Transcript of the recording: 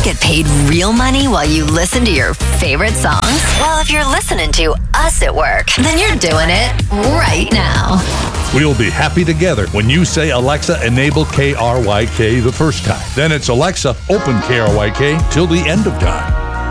get paid real money while you listen to your favorite songs? Well, if you're listening to us at work, then you're doing it right now. We'll be happy together when you say, Alexa, enable KRYK the first time. Then it's Alexa, open KRYK till the end of time.